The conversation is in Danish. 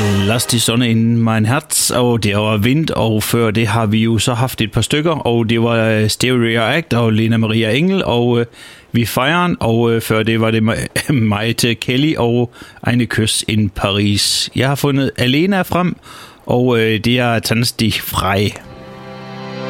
Lass die Sonne in mein Herz, og det var Vind, og før det har vi jo så haft et par stykker, og det var Stereo Act og Lena Maria Engel, og Vi fejren, og før det var det Maite Kelly og Eine Kys in Paris. Jeg har fundet Alena frem, og det er Tanz dich frei.